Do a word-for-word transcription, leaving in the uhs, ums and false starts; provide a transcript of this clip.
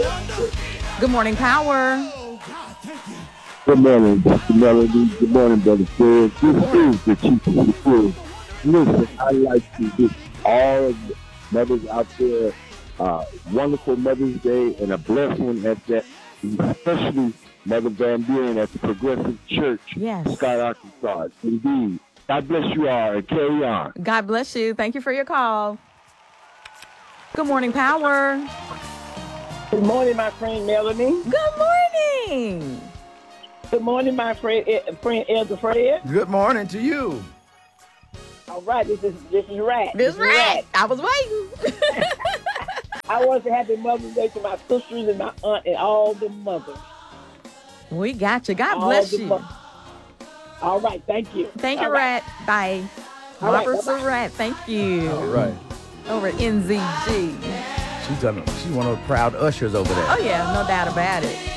Good morning, Power. Good morning, Doctor Melody. Good morning, Brother Fred. This is the Chief of Security. Listen, I'd like to wish all of the mothers out there uh, wonderful Mother's Day and a blessed one at that, especially Mother Van Buren at the Progressive Church, Yes. Scott, Arkansas. Indeed. God bless you all and carry on. God bless you. Thank you for your call. Good morning, Power. Good morning, my friend Melanie. Good morning. Good morning, my friend, eh, friend Elder Fred. Good morning to you. All right, this is this is Rat. This is right. I was waiting. I want to happy Mother's Day to my sisters and my aunt and all the mothers. We got you. God All bless the you. mo- All right, thank you. Thank you, All right. Rat. Bye. All right, Barbara bye-bye. Surratt, thank you. All right. Over at N Z G. She's, done, she's one of the proud ushers over there. Oh, yeah, no doubt about it.